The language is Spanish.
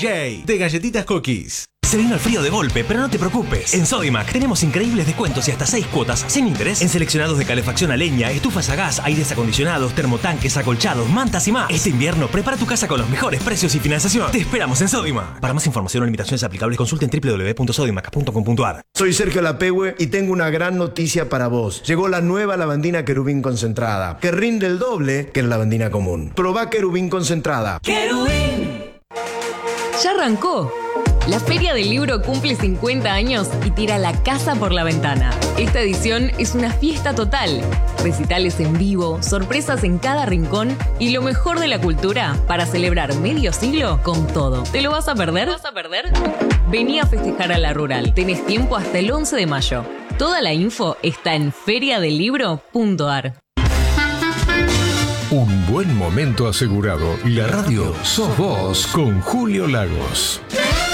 DJ de Galletitas Cookies. Se vino el frío de golpe, pero no te preocupes. En Sodimac tenemos increíbles descuentos y hasta 6 cuotas sin interés en seleccionados de calefacción a leña, estufas a gas, aires acondicionados, termotanques, acolchados, mantas y más. Este invierno prepara tu casa con los mejores precios y financiación. Te esperamos en Sodimac. Para más información o limitaciones aplicables, consulten www.sodimac.com.ar. Soy Sergio Lapehue y tengo una gran noticia para vos. Llegó la nueva lavandina Querubín concentrada, que rinde el doble que la lavandina común. Probá Querubín concentrada. ¡Querubín! Ya arrancó. La Feria del Libro cumple 50 años y tira la casa por la ventana. Esta edición es una fiesta total. Recitales en vivo, sorpresas en cada rincón y lo mejor de la cultura para celebrar medio siglo con todo. ¿Te lo vas a perder? Vení a festejar a la Rural. Tenés tiempo hasta el 11 de mayo. Toda la info está en feriadelibro.ar. Un buen momento asegurado. La radio sos vos con Julio Lagos.